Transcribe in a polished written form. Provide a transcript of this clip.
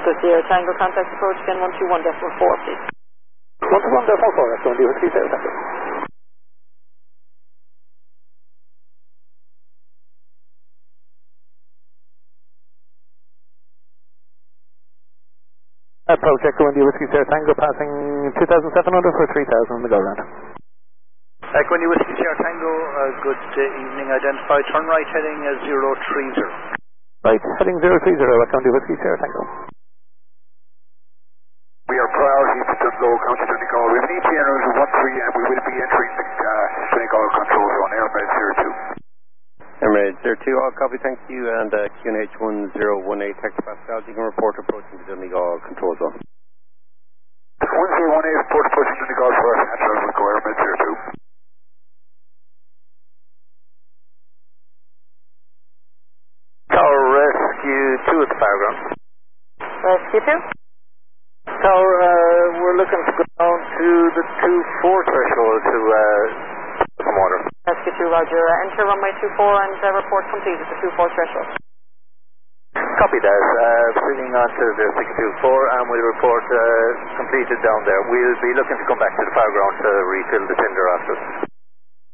Echo Sierra Tango, contact approach again 121.4, please. 121.4, that's going to be Whiskey Sierra Tango. Approach Echo India Whiskey Sierra Tango, passing 2,700 for 3,000 on the go round. Echo India Whiskey Sierra Tango, good evening, identified, turn right heading 030. Right, heading 030, Echo India Whiskey Sierra Tango. We are priority to low County Donegal. We have an ETA on 13 and we will be entering the Donegal control zone, Airmed 02. Emirates 02, all copy, thank you, and QNH 1018, Hector Pascal, you can report approaching the Donegal control zone. 1018, report approaching Donegal for natural requirement 02. Tower Rescue 2 at the fireground. Rescue 2? Tower, we're looking to go down to the 2-4 threshold to some water. Rescue 2, roger. Enter runway 24 and report complete at the 2-4 threshold. Copy that. Bringing on to the 624 and we'll report completed down there. We'll be looking to come back to the fireground to refill the tinder after.